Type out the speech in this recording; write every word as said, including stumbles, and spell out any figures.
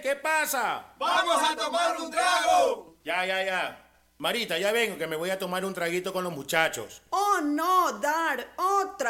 ¿qué pasa? ¡Vamos a tomar un trago! Ya, ya, ya. Marita, ya vengo que me voy a tomar un traguito con los muchachos. Oh, no, Dar, otra.